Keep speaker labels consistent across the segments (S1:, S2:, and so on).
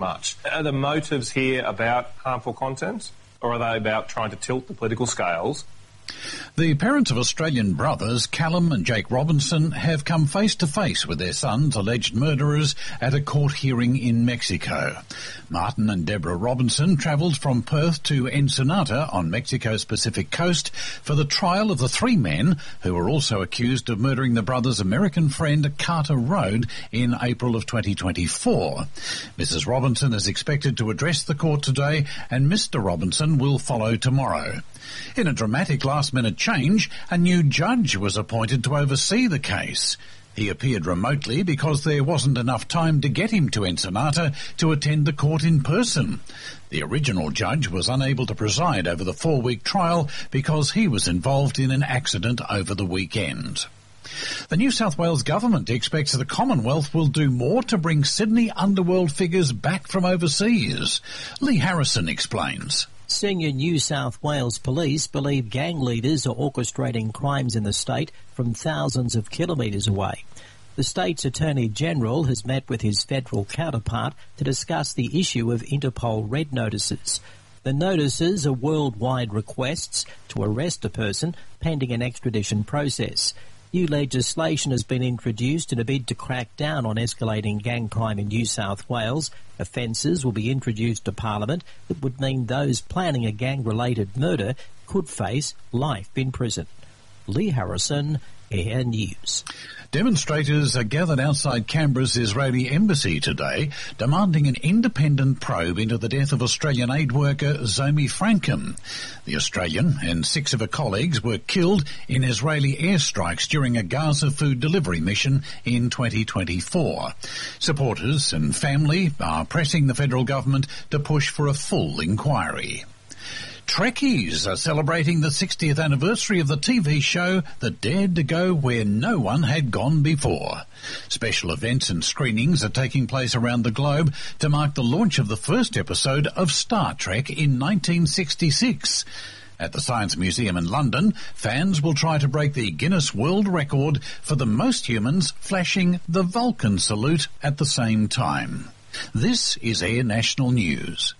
S1: much. Are the motives here about harmful content, or are they about trying to tilt the political scales?
S2: The parents of Australian brothers Callum and Jake Robinson have come face to face with their son's alleged murderers at a court hearing in Mexico. Martin and Deborah Robinson travelled from Perth to Ensenada on Mexico's Pacific coast for the trial of the three men who were also accused of murdering the brothers' American friend Carter Road in April of 2024. Mrs. Robinson is expected to address the court today, and Mr. Robinson will follow tomorrow. In a dramatic last-minute change, a new judge was appointed to oversee the case. He appeared remotely because there wasn't enough time to get him to Ensenada to attend the court in person. The original judge was unable to preside over the 4-week trial because he was involved in an accident over the weekend. The New South Wales government expects the Commonwealth will do more to bring Sydney underworld figures back from overseas. Lee Harrison explains.
S3: Senior New South Wales police believe gang leaders are orchestrating crimes in the state from thousands of kilometres away. The state's Attorney-General has met with his federal counterpart to discuss the issue of Interpol Red Notices. The notices are worldwide requests to arrest a person pending an extradition process. New legislation has been introduced in a bid to crack down on escalating gang crime in New South Wales. Offences will be introduced to Parliament that would mean those planning a gang-related murder could face life in prison. Lee Harrison, Air News.
S2: Demonstrators are gathered outside Canberra's Israeli embassy today, demanding an independent probe into the death of Australian aid worker Zomi Franken. The Australian and 6 of her colleagues were killed in Israeli airstrikes during a Gaza food delivery mission in 2024. Supporters and family are pressing the federal government to push for a full inquiry. Trekkies are celebrating the 60th anniversary of the TV show that dared to go where no one had gone before. Special events and screenings are taking place around the globe to mark the launch of the first episode of Star Trek in 1966. At the Science Museum in London, fans will try to break the Guinness World Record for the most humans flashing the Vulcan salute at the same time. This is Air National News.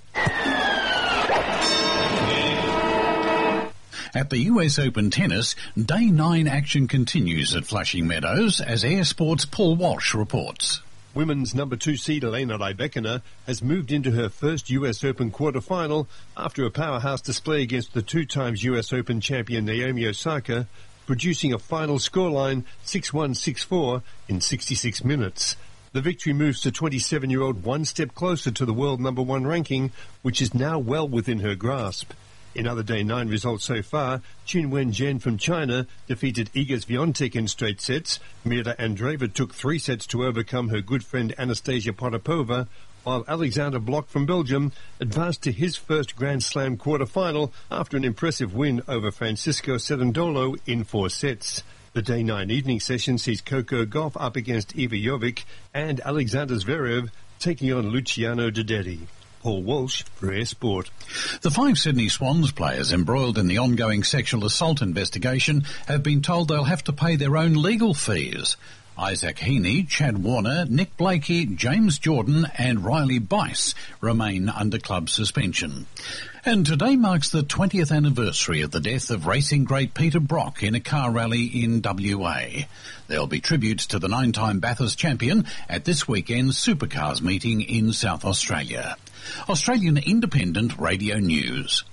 S2: At the US Open Tennis, Day 9 action continues at Flushing Meadows as Air Sports' Paul Walsh reports.
S4: Women's number 2 seed Elena Rybakina has moved into her first US Open quarter-final after a powerhouse display against the 2 times US Open champion Naomi Osaka, producing a final scoreline 6-1, 6-4 in 66 minutes. The victory moves the 27-year-old one step closer to the world number 1 ranking, which is now well within her grasp. In other Day 9 results so far, Qin Wen-Zhen from China defeated Iga Swiatek in straight sets. Mira Andreeva took 3 sets to overcome her good friend Anastasia Potapova, while Alexander Blok from Belgium advanced to his first Grand Slam quarter-final after an impressive win over Francisco Cerundolo in 4 sets. The Day 9 evening session sees Coco Gauff up against Iva Jovic and Alexander Zverev taking on Luciano Dederi. Paul Walsh for Air Sport.
S2: The 5 Sydney Swans players embroiled in the ongoing sexual assault investigation have been told they'll have to pay their own legal fees. Isaac Heaney, Chad Warner, Nick Blakey, James Jordan and Riley Bice remain under club suspension. And today marks the 20th anniversary of the death of racing great Peter Brock in a car rally in WA. There'll be tributes to the 9-time Bathurst champion at this weekend's Supercars meeting in South Australia. Australian Independent Radio News.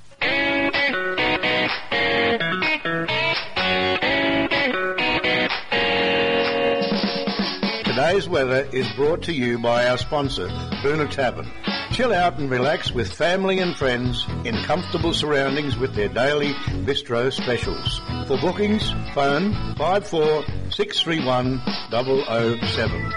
S5: Today's weather is brought to you by our sponsor, Boona Tavern. Chill out and relax with family and friends in comfortable surroundings with their daily bistro specials. For bookings, phone 54 631 007.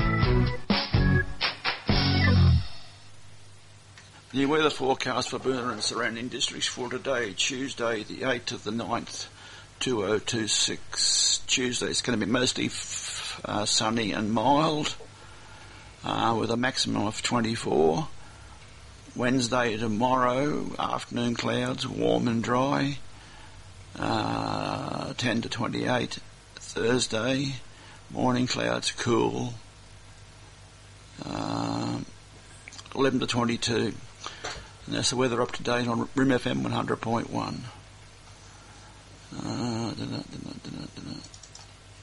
S6: The weather forecast for Boona and surrounding districts for today, Tuesday the 8th of the 9th, 2026. Tuesday it's going to be mostly sunny and mild with a maximum of 24. Wednesday tomorrow, afternoon clouds, warm and dry, 10 to 28. Thursday, morning clouds, cool. 11 to 22. And that's the weather up to date on Rim FM 100.1.